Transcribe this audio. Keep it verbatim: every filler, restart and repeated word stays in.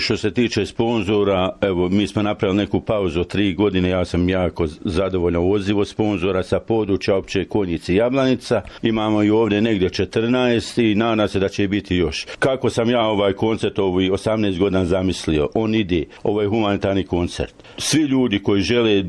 Što se tiče sponzora, evo, mi smo napravili neku pauzu od tri godine, ja sam jako zadovoljan odzivom sponzora sa područja opće Konjice i Jablanica. Imamo i ovdje negdje četrnaest i nadam se da će biti još. Kako sam ja ovaj koncert ovih osamnaest godina zamislio, on ide, ovo je humanitarni koncert. Svi ljudi koji žele